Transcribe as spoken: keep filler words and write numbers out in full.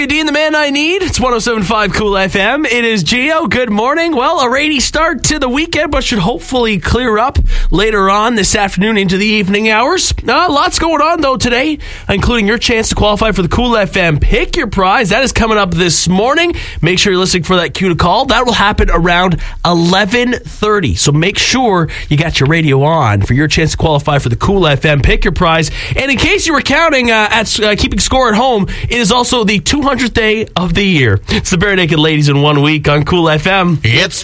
J D and the man I need. It's one oh seven point five Cool F M. It is Gio. Good morning. Well, a rainy start to the weekend, but should hopefully clear up later on this afternoon into the evening hours. Uh, lots going on, though, today, including your chance to qualify for the Cool F M Pick Your Prize. That is coming up this morning. Make sure you're listening for that cue to call. That will happen around eleven thirty. So make sure you got your radio on for your chance to qualify for the Cool F M Pick Your Prize. And in case you were counting uh, at uh, keeping score at home, it is also the two hundredth day of the year. It's the Bare Naked Ladies in one week on Cool F M. It's